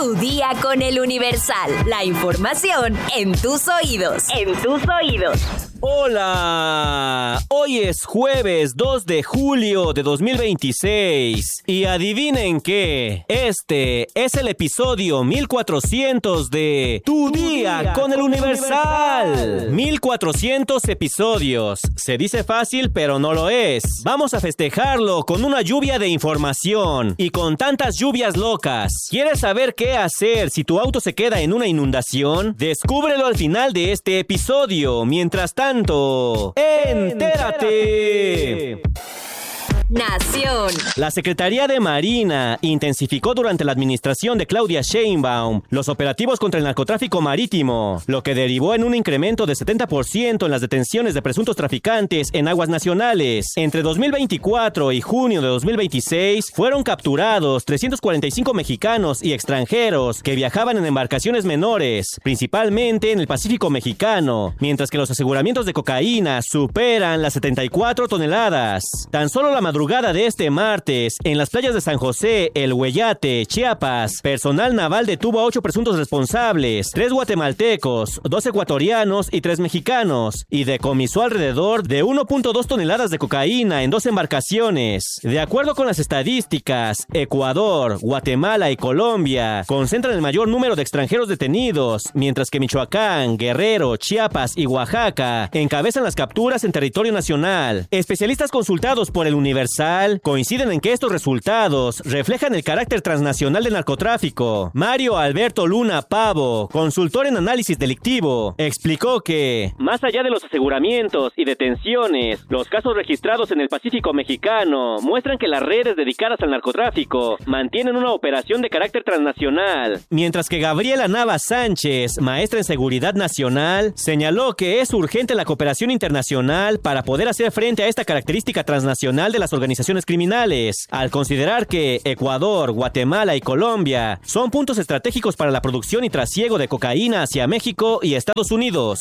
Tu día con el Universal. La información en tus oídos. En tus oídos. Hola, hoy es jueves 2 de julio de 2026 y adivinen qué, este es el episodio 1400 de Tu día con el Universal. 1400 episodios, se dice fácil pero no lo es. Vamos a festejarlo con una lluvia de información y con tantas lluvias locas. ¿Quieres saber qué hacer si tu auto se queda en una inundación? Descúbrelo al final de este episodio. Mientras tanto, ¡entérate! Nación. La Secretaría de Marina intensificó durante la administración de Claudia Sheinbaum los operativos contra el narcotráfico marítimo, lo que derivó en un incremento de 70% en las detenciones de presuntos traficantes en aguas nacionales. Entre 2024 y junio de 2026 fueron capturados 345 mexicanos y extranjeros que viajaban en embarcaciones menores, principalmente en el Pacífico mexicano, mientras que los aseguramientos de cocaína superan las 74 toneladas. Tan solo la madrugada de este martes, en las playas de San José, El Hueyate, Chiapas, personal naval detuvo a 8 presuntos responsables, 3 guatemaltecos, 2 ecuatorianos y 3 mexicanos, y decomisó alrededor de 1.2 toneladas de cocaína en 2 embarcaciones. De acuerdo con las estadísticas, Ecuador, Guatemala y Colombia concentran el mayor número de extranjeros detenidos, mientras que Michoacán, Guerrero, Chiapas y Oaxaca encabezan las capturas en territorio nacional. Especialistas consultados por el Universal coinciden en que estos resultados reflejan el carácter transnacional del narcotráfico. Mario Alberto Luna Pavo, consultor en análisis delictivo, explicó que, más allá de los aseguramientos y detenciones, los casos registrados en el Pacífico mexicano muestran que las redes dedicadas al narcotráfico mantienen una operación de carácter transnacional. Mientras que Gabriela Nava Sánchez, maestra en seguridad nacional, señaló que es urgente la cooperación internacional para poder hacer frente a esta característica transnacional de las organizaciones criminales, al considerar que Ecuador, Guatemala y Colombia son puntos estratégicos para la producción y trasiego de cocaína hacia México y Estados Unidos.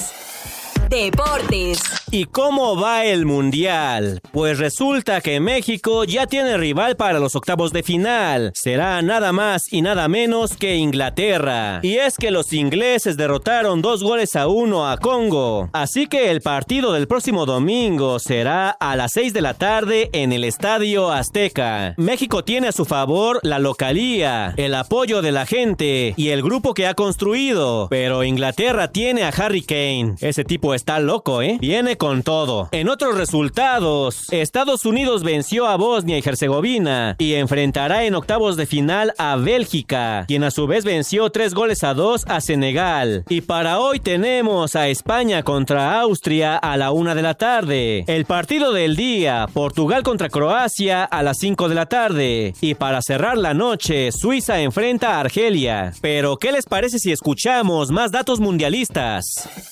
Deportes. ¿Y cómo va el Mundial? Pues resulta que México ya tiene rival para los octavos de final. Será nada más y nada menos que Inglaterra. Y es que los ingleses derrotaron 2-1 a Congo. Así que el partido del próximo domingo será a las 6 de la tarde en el Estadio Azteca. México tiene a su favor la localía, el apoyo de la gente y el grupo que ha construido. Pero Inglaterra tiene a Harry Kane. Ese tipo está loco, Viene con todo. En otros resultados, Estados Unidos venció a Bosnia y Herzegovina y enfrentará en octavos de final a Bélgica, quien a su vez venció 3-2 a Senegal. Y para hoy tenemos a España contra Austria a la 1 de la tarde. El partido del día, Portugal contra Croacia a las 5 de la tarde. Y para cerrar la noche, Suiza enfrenta a Argelia. Pero, ¿qué les parece si escuchamos más datos mundialistas?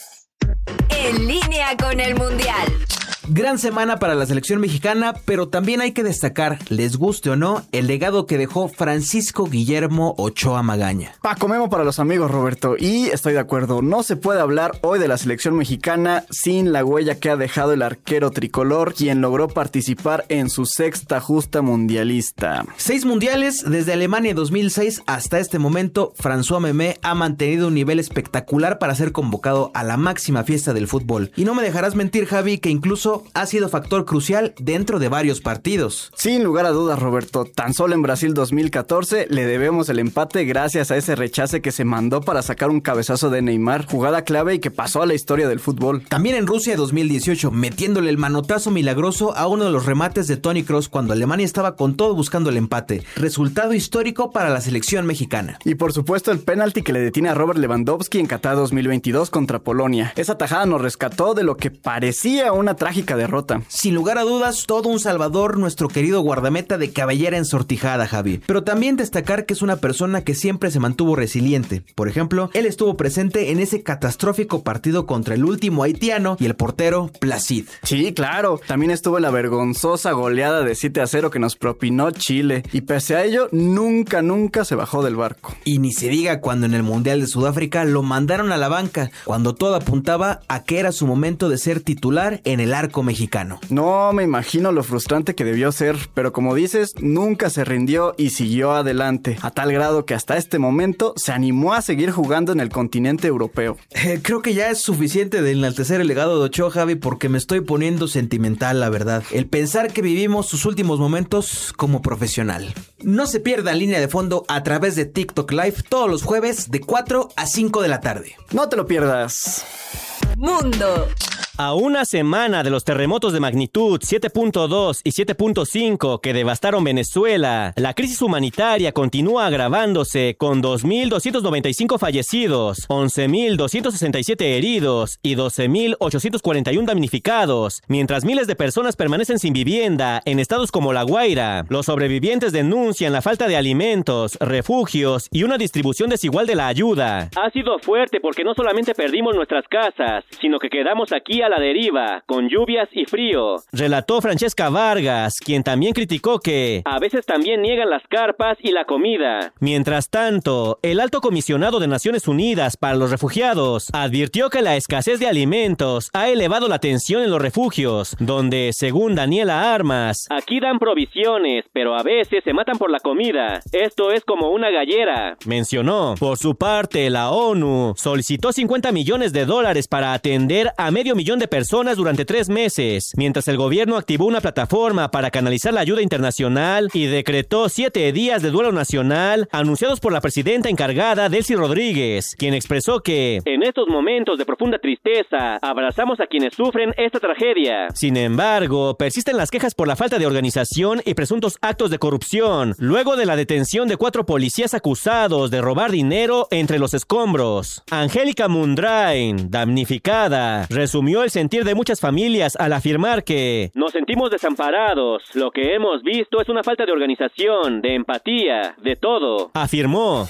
En línea con el Mundial. Gran semana para la selección mexicana, pero también hay que destacar, les guste o no, el legado que dejó Francisco Guillermo Ochoa Magaña. Paco Memo para los amigos, Roberto, y estoy de acuerdo, no se puede hablar hoy de la selección mexicana sin la huella que ha dejado el arquero tricolor, quien logró participar en su 6ª justa mundialista. 6 mundiales, desde Alemania 2006 hasta este momento, François Memé ha mantenido un nivel espectacular para ser convocado a la máxima fiesta del fútbol. Y no me dejarás mentir, Javi, que incluso ha sido factor crucial dentro de varios partidos. Sin lugar a dudas, Roberto, tan solo en Brasil 2014 le debemos el empate gracias a ese rechace que se mandó para sacar un cabezazo de Neymar, jugada clave y que pasó a la historia del fútbol. También en Rusia 2018, metiéndole el manotazo milagroso a uno de los remates de Toni Kroos cuando Alemania estaba con todo buscando el empate. Resultado histórico para la selección mexicana. Y por supuesto el penalti que le detiene a Robert Lewandowski en Qatar 2022 contra Polonia. Esa tajada nos rescató de lo que parecía una trágica derrota. Sin lugar a dudas, todo un salvador nuestro querido guardameta de cabellera ensortijada, Javi. Pero también destacar que es una persona que siempre se mantuvo resiliente. Por ejemplo, él estuvo presente en ese catastrófico partido contra el último haitiano y el portero Placid. Sí, claro. También estuvo en la vergonzosa goleada de 7-0 que nos propinó Chile. Y pese a ello, nunca se bajó del barco. Y ni se diga cuando en el Mundial de Sudáfrica lo mandaron a la banca, cuando todo apuntaba a que era su momento de ser titular en el arco narco mexicano. No me imagino lo frustrante que debió ser, pero como dices, nunca se rindió y siguió adelante, a tal grado que hasta este momento se animó a seguir jugando en el continente europeo. Creo que ya es suficiente de enaltecer el legado de Ochoa, Javi, porque me estoy poniendo sentimental, la verdad. El pensar que vivimos sus últimos momentos como profesional. No se pierda Línea de Fondo a través de TikTok Live todos los jueves de 4 a 5 de la tarde. No te lo pierdas. Mundo. A una semana de los terremotos de magnitud 7.2 y 7.5 que devastaron Venezuela, la crisis humanitaria continúa agravándose con 2.295 fallecidos, 11.267 heridos y 12.841 damnificados, mientras miles de personas permanecen sin vivienda en estados como La Guaira. Los sobrevivientes denuncian la falta de alimentos, refugios y una distribución desigual de la ayuda. Ha sido fuerte porque no solamente perdimos nuestras casas, sino que quedamos aquí a la deriva, con lluvias y frío, relató Francesca Vargas, quien también criticó que a veces también niegan las carpas y la comida. Mientras tanto, el alto comisionado de Naciones Unidas para los Refugiados advirtió que la escasez de alimentos ha elevado la tensión en los refugios, donde, según Daniela Armas, aquí dan provisiones, pero a veces se matan por la comida. Esto es como una gallera, mencionó. Por su parte, la ONU solicitó $50 millones para atender a 500,000 de personas durante 3 meses, mientras el gobierno activó una plataforma para canalizar la ayuda internacional y decretó 7 días de duelo nacional anunciados por la presidenta encargada, Delcy Rodríguez, quien expresó que en estos momentos de profunda tristeza abrazamos a quienes sufren esta tragedia. Sin embargo, persisten las quejas por la falta de organización y presuntos actos de corrupción, luego de la detención de 4 policías acusados de robar dinero entre los escombros. Angélica Mundrain, damnificada, resumió el sentir de muchas familias al afirmar que nos sentimos desamparados. Lo que hemos visto es una falta de organización, de empatía, de todo, afirmó.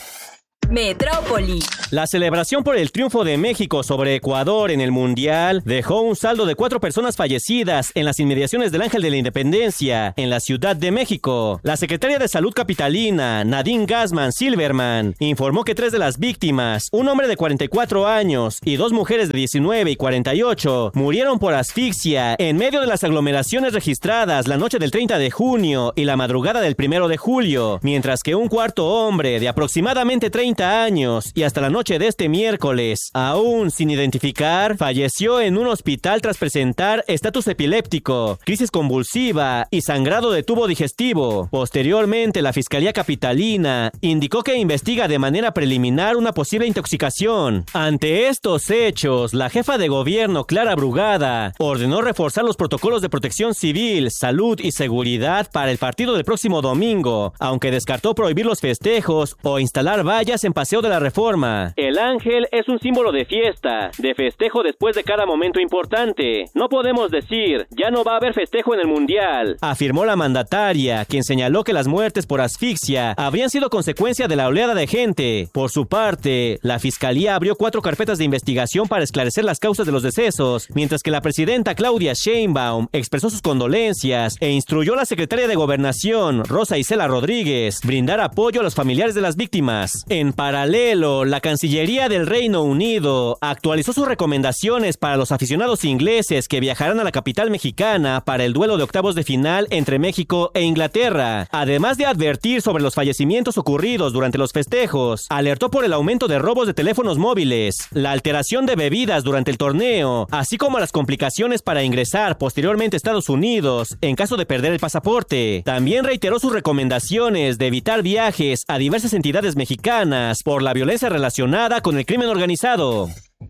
Metrópoli. La celebración por el triunfo de México sobre Ecuador en el Mundial dejó un saldo de 4 personas fallecidas en las inmediaciones del Ángel de la Independencia, en la Ciudad de México. La secretaria de Salud capitalina, Nadine Gassman Silverman, informó que 3 de las víctimas, un hombre de 44 años y 2 mujeres de 19 y 48, murieron por asfixia en medio de las aglomeraciones registradas la noche del 30 de junio y la madrugada del 1 de julio, mientras que un cuarto hombre de aproximadamente 30 años y hasta la noche de este miércoles, aún sin identificar, falleció en un hospital tras presentar estatus epiléptico, crisis convulsiva y sangrado de tubo digestivo. Posteriormente, la Fiscalía Capitalina indicó que investiga de manera preliminar una posible intoxicación. Ante estos hechos, la jefa de gobierno, Clara Brugada, ordenó reforzar los protocolos de protección civil, salud y seguridad para el partido del próximo domingo, aunque descartó prohibir los festejos o instalar vallas en Paseo de la Reforma. El ángel es un símbolo de fiesta, de festejo después de cada momento importante. No podemos decir, ya no va a haber festejo en el Mundial, afirmó la mandataria, quien señaló que las muertes por asfixia habrían sido consecuencia de la oleada de gente. Por su parte, la Fiscalía abrió 4 carpetas de investigación para esclarecer las causas de los decesos, mientras que la presidenta Claudia Sheinbaum expresó sus condolencias e instruyó a la secretaria de Gobernación, Rosa Isela Rodríguez, brindar apoyo a los familiares de las víctimas. En paralelo, la Cancillería del Reino Unido actualizó sus recomendaciones para los aficionados ingleses que viajarán a la capital mexicana para el duelo de octavos de final entre México e Inglaterra. Además de advertir sobre los fallecimientos ocurridos durante los festejos, alertó por el aumento de robos de teléfonos móviles, la alteración de bebidas durante el torneo, así como las complicaciones para ingresar posteriormente a Estados Unidos en caso de perder el pasaporte. También reiteró sus recomendaciones de evitar viajes a diversas entidades mexicanas por la violencia relacionada con el crimen organizado.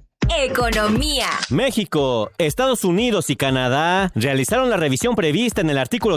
Economía. México, Estados Unidos y Canadá realizaron la revisión prevista en el artículo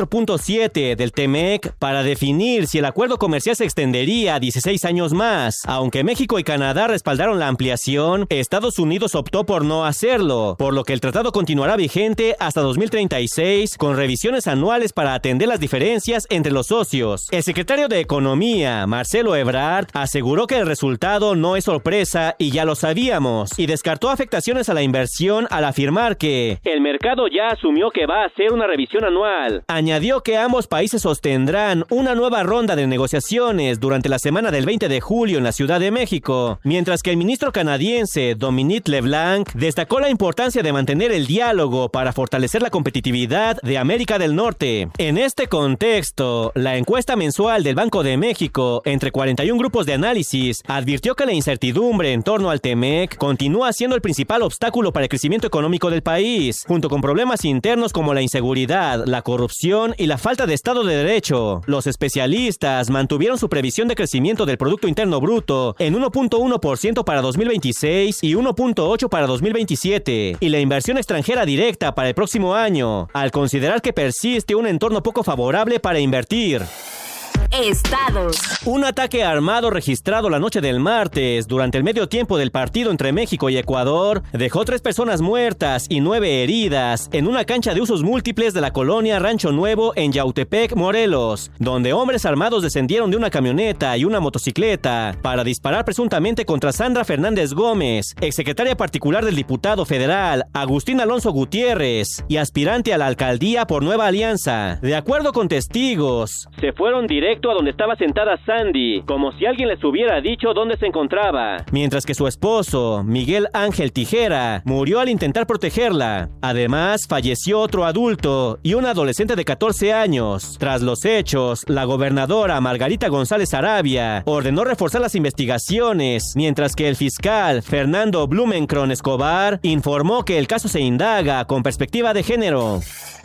34.7 del TEMEC para definir si el acuerdo comercial se extendería a 16 años más. Aunque México y Canadá respaldaron la ampliación, Estados Unidos optó por no hacerlo, por lo que el tratado continuará vigente hasta 2036 con revisiones anuales para atender las diferencias entre los socios. El secretario de Economía, Marcelo Ebrard, aseguró que el resultado no es sorpresa y ya lo sabíamos. y descartó afectaciones a la inversión al afirmar que el mercado ya asumió que va a hacer una revisión anual. Añadió que ambos países sostendrán una nueva ronda de negociaciones durante la semana del 20 de julio en la Ciudad de México, mientras que el ministro canadiense Dominique LeBlanc destacó la importancia de mantener el diálogo para fortalecer la competitividad de América del Norte. En este contexto, la encuesta mensual del Banco de México entre 41 grupos de análisis advirtió que la incertidumbre en torno al TEMEC continúa siendo el principal obstáculo para el crecimiento económico del país, junto con problemas internos como la inseguridad, la corrupción y la falta de Estado de Derecho. Los especialistas mantuvieron su previsión de crecimiento del Producto Interno Bruto en 1.1% para 2026 y 1.8% para 2027, y la inversión extranjera directa para el próximo año, al considerar que persiste un entorno poco favorable para invertir. Estados. Un ataque armado registrado la noche del martes durante el medio tiempo del partido entre México y Ecuador dejó 3 personas muertas y 9 heridas en una cancha de usos múltiples de la colonia Rancho Nuevo en Yautepec, Morelos, donde hombres armados descendieron de una camioneta y una motocicleta para disparar presuntamente contra Sandra Fernández Gómez, exsecretaria particular del diputado federal Agustín Alonso Gutiérrez y aspirante a la alcaldía por Nueva Alianza. De acuerdo con testigos, se fueron directo a donde estaba sentada Sandy, como si alguien les hubiera dicho dónde se encontraba, mientras que su esposo, Miguel Ángel Tijera, murió al intentar protegerla. Además, falleció otro adulto y un adolescente de 14 años. Tras los hechos, la gobernadora Margarita González Arabia ordenó reforzar las investigaciones, mientras que el fiscal Fernando Blumenkron Escobar informó que el caso se indaga con perspectiva de género.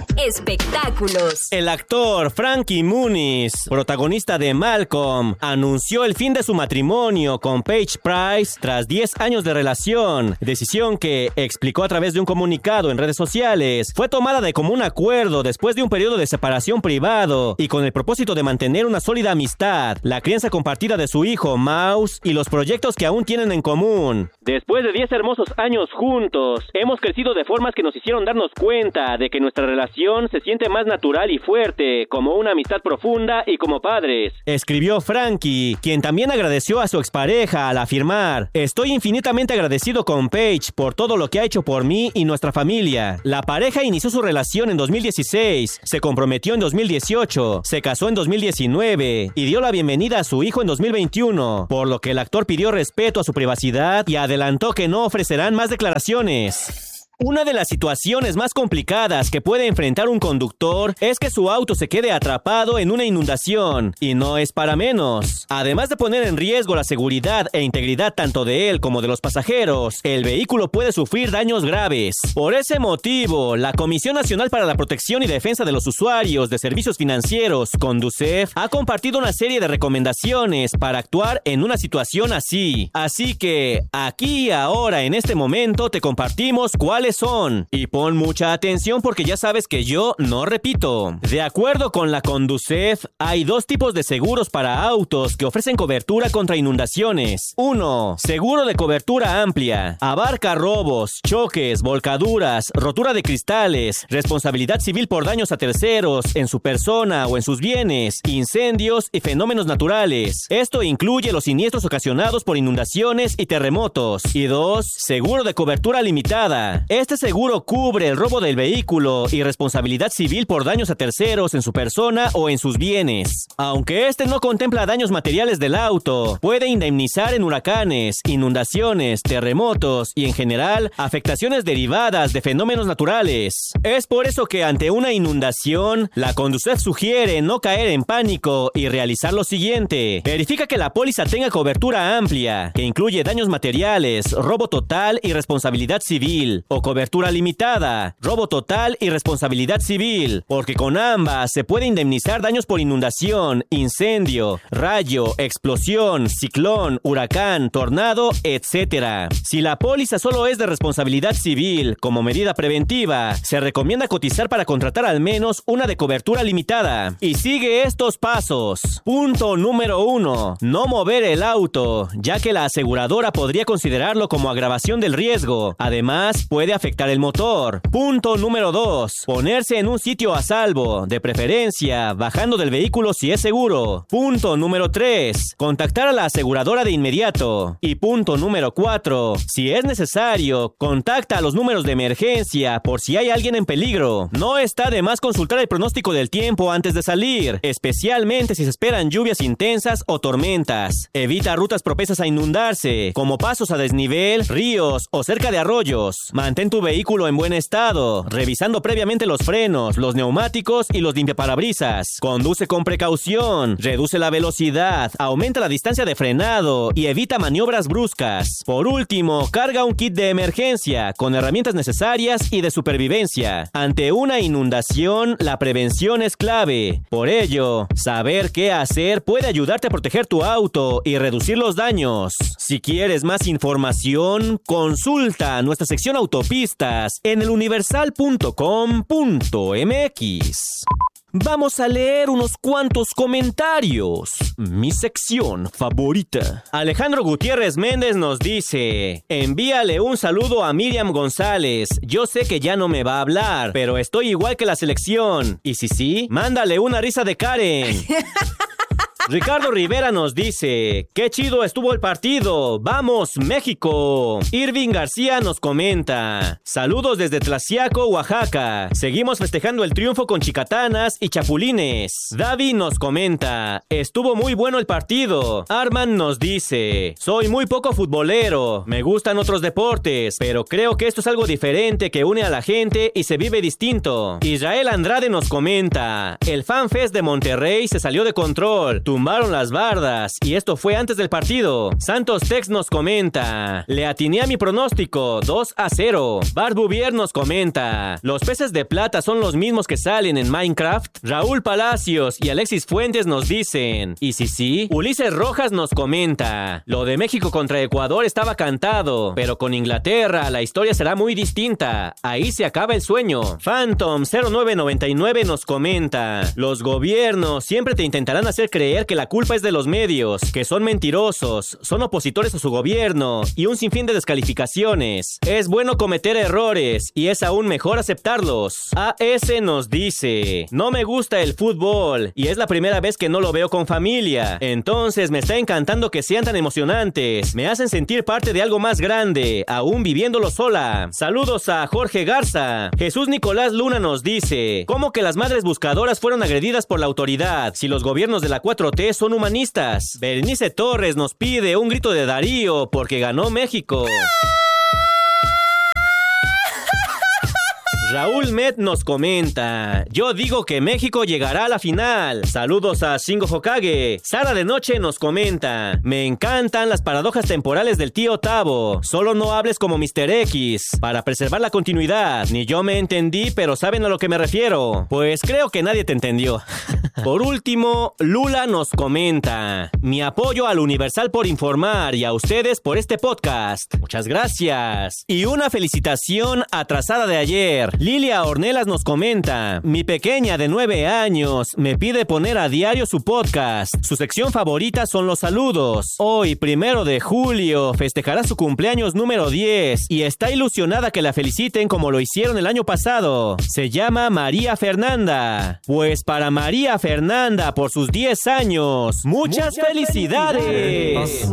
Espectáculos. El actor Frankie Muniz, protagonista de Malcolm, anunció el fin de su matrimonio con Paige Price tras 10 años de relación, decisión que, explicó a través de un comunicado en redes sociales, fue tomada de común acuerdo después de un periodo de separación privado y con el propósito de mantener una sólida amistad, la crianza compartida de su hijo Mouse y los proyectos que aún tienen en común. Después de 10 hermosos años juntos, hemos crecido de formas que nos hicieron darnos cuenta de que nuestra relación se siente más natural y fuerte, como una amistad profunda y como padres, escribió Frankie, quien también agradeció a su expareja al afirmar: estoy infinitamente agradecido con Paige por todo lo que ha hecho por mí y nuestra familia. La pareja inició su relación en 2016, se comprometió en 2018, se casó en 2019 y dio la bienvenida a su hijo en 2021, por lo que el actor pidió respeto a su privacidad y adelantó que no ofrecerán más declaraciones. Una de las situaciones más complicadas que puede enfrentar un conductor es que su auto se quede atrapado en una inundación, y no es para menos. Además de poner en riesgo la seguridad e integridad tanto de él como de los pasajeros, el vehículo puede sufrir daños graves. Por ese motivo, la Comisión Nacional para la Protección y Defensa de los Usuarios de Servicios Financieros, Conducef, ha compartido una serie de recomendaciones para actuar en una situación así. Así que, aquí y ahora, en este momento, te compartimos cuáles son. Y pon mucha atención porque ya sabes que yo no repito. De acuerdo con la Conducef, hay 2 tipos de seguros para autos que ofrecen cobertura contra inundaciones. 1. Seguro de cobertura amplia. Abarca robos, choques, volcaduras, rotura de cristales, responsabilidad civil por daños a terceros, en su persona o en sus bienes, incendios y fenómenos naturales. Esto incluye los siniestros ocasionados por inundaciones y terremotos. Y 2. Seguro de cobertura limitada. Este seguro cubre el robo del vehículo y responsabilidad civil por daños a terceros en su persona o en sus bienes. Aunque este no contempla daños materiales del auto, puede indemnizar en huracanes, inundaciones, terremotos y en general afectaciones derivadas de fenómenos naturales. Es por eso que ante una inundación, la Conducef sugiere no caer en pánico y realizar lo siguiente. Verifica que la póliza tenga cobertura amplia, que incluye daños materiales, robo total y responsabilidad civil, o cobertura limitada, robo total y responsabilidad civil, porque con ambas se puede indemnizar daños por inundación, incendio, rayo, explosión, ciclón, huracán, tornado, etc. Si la póliza solo es de responsabilidad civil, como medida preventiva, se recomienda cotizar para contratar al menos una de cobertura limitada. Y sigue estos pasos. Punto número 1. No mover el auto, ya que la aseguradora podría considerarlo como agravación del riesgo. Además, puede podría afectar el motor. Punto número 2. Ponerse en un sitio a salvo, de preferencia bajando del vehículo si es seguro. Punto número 3. Contactar a la aseguradora de inmediato. Y punto número 4. Si es necesario, contacta a los números de emergencia por si hay alguien en peligro. No está de más consultar el pronóstico del tiempo antes de salir, especialmente si se esperan lluvias intensas o tormentas. Evita rutas propensas a inundarse, como pasos a desnivel, ríos o cerca de arroyos. Mantén tu vehículo en buen estado, revisando previamente los frenos, los neumáticos y los limpiaparabrisas. Conduce con precaución, reduce la velocidad, aumenta la distancia de frenado y evita maniobras bruscas. Por último, carga un kit de emergencia con herramientas necesarias y de supervivencia. Ante una inundación, la prevención es clave. Por ello, saber qué hacer puede ayudarte a proteger tu auto y reducir los daños. Si quieres más información, consulta nuestra sección autopistas en eluniversal.com.mx. Vamos a leer unos cuantos comentarios. Mi sección favorita. Alejandro Gutiérrez Méndez nos dice: envíale un saludo a Miriam González. Yo sé que ya no me va a hablar, pero estoy igual que la selección. Y si sí, mándale una risa de Karen. Ricardo Rivera nos dice: ¡qué chido estuvo el partido! ¡Vamos, México! Irving García nos comenta: saludos desde Tlaxiaco, Oaxaca. Seguimos festejando el triunfo con chicatanas y chapulines. Davi nos comenta: estuvo muy bueno el partido. Arman nos dice: soy muy poco futbolero. Me gustan otros deportes, pero creo que esto es algo diferente que une a la gente y se vive distinto. Israel Andrade nos comenta: el FanFest de Monterrey se salió de control. Tumbaron las bardas y esto fue antes del partido. Santos Tex nos comenta: le atiné a mi pronóstico, 2-0. Bart Bouvier nos comenta: los peces de plata son los mismos que salen en Minecraft. Raúl Palacios y Alexis Fuentes nos dicen: y si sí. Ulises Rojas nos comenta: lo de México contra Ecuador estaba cantado, pero con Inglaterra la historia será muy distinta. Ahí se acaba el sueño. Phantom 0999 nos comenta: los gobiernos siempre te intentarán hacer creer que la culpa es de los medios, que son mentirosos, son opositores a su gobierno y un sinfín de descalificaciones. Es bueno cometer errores y es aún mejor aceptarlos. AS nos dice: no me gusta el fútbol y es la primera vez que no lo veo con familia. Entonces me está encantando que sean tan emocionantes. Me hacen sentir parte de algo más grande, aún viviéndolo sola. Saludos a Jorge Garza. Jesús Nicolás Luna nos dice: ¿cómo que las madres buscadoras fueron agredidas por la autoridad si los gobiernos de la 4T son humanistas? Berenice Torres nos pide un grito de Darío porque ganó México. Raúl Met nos comenta: yo digo que México llegará a la final. Saludos a Shingo Hokage. Sara de Noche nos comenta: me encantan las paradojas temporales del tío Tavo. Solo no hables como Mr. X para preservar la continuidad. Ni yo me entendí, pero saben a lo que me refiero. Pues creo que nadie te entendió. Por último, Lula nos comenta: mi apoyo al Universal por informar y a ustedes por este podcast. Muchas gracias. Y una felicitación atrasada de ayer. Lilia Ornelas nos comenta: mi pequeña de 9 años me pide poner a diario su podcast. Su sección favorita son los saludos. Hoy, 1 de julio, festejará su cumpleaños número 10 y está ilusionada que la feliciten como lo hicieron el año pasado. Se llama María Fernanda. Pues para María Fernanda, por sus 10 años, muchas felicidades.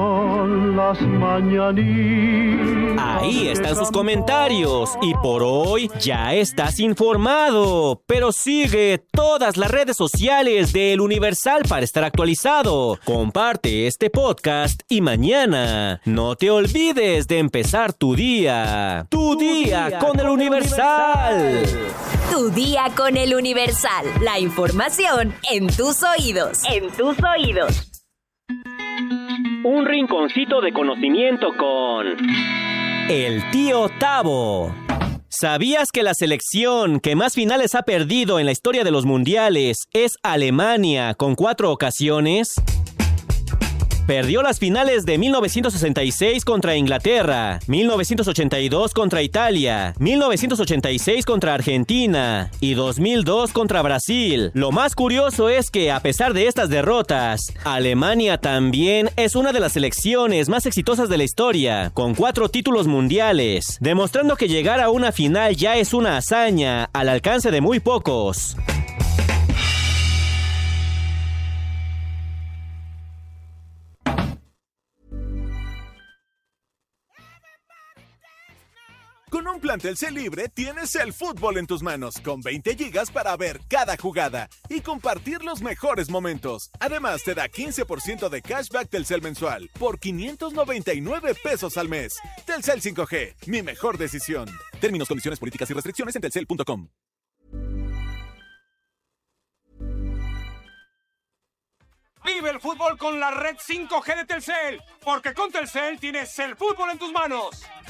Ahí están sus comentarios y por hoy ya estás informado, pero sigue todas las redes sociales de El Universal para estar actualizado. Comparte este podcast y mañana no te olvides de empezar tu día. Tu día con El Universal. Tu día con El Universal. La información en tus oídos. En tus oídos. Un rinconcito de conocimiento con el tío Tavo. ¿Sabías que la selección que más finales ha perdido en la historia de los mundiales es Alemania, con 4 ocasiones? Perdió las finales de 1966 contra Inglaterra, 1982 contra Italia, 1986 contra Argentina y 2002 contra Brasil. Lo más curioso es que, a pesar de estas derrotas, Alemania también es una de las selecciones más exitosas de la historia, con 4 títulos mundiales, demostrando que llegar a una final ya es una hazaña al alcance de muy pocos. Con un plan Telcel libre tienes el fútbol en tus manos, con 20 gigas para ver cada jugada y compartir los mejores momentos. Además, te da 15% de cashback Telcel mensual por 599 pesos al mes. Telcel 5G, mi mejor decisión. Términos, condiciones, políticas y restricciones en telcel.com. Vive el fútbol con la red 5G de Telcel, porque con Telcel tienes el fútbol en tus manos.